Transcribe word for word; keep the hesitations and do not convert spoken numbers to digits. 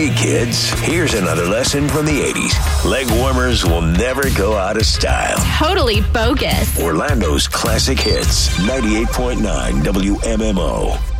Hey kids, here's another lesson from the eighties. Leg warmers will never go out of style. Totally bogus. Orlando's classic hits, ninety-eight point nine W M M O.